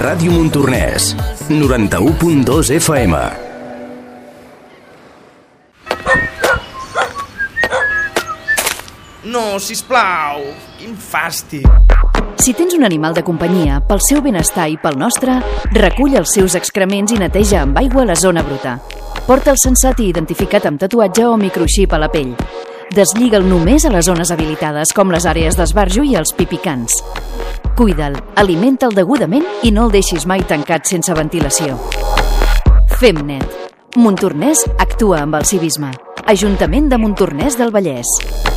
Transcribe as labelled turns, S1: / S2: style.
S1: Ràdio Montornès, 91.2 FM.
S2: No, sisplau, quin fàstic.
S3: Si tens un animal de companyia, pel seu benestar i pel nostre, recull els seus excrements i neteja amb aigua la zona bruta. Porta'l sensat i identificat amb tatuatge o microxip a la pell. Deslliga'l només a les zones habilitades, com les àrees d'esbarjo i els pipicants. Cuida'l, alimenta'l degudament i no el deixis mai tancat sense ventilació. Fem net. Montornès actua amb el civisme. Ajuntament de Montornès del Vallès.